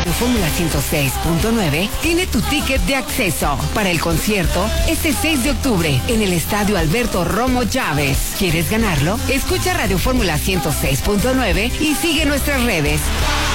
Radio Fórmula 106.9 tiene tu ticket de acceso para el concierto este 6 de octubre en el Estadio Alberto Romo Chávez. ¿Quieres ganarlo? Escucha Radio Fórmula 106.9 y sigue nuestras redes.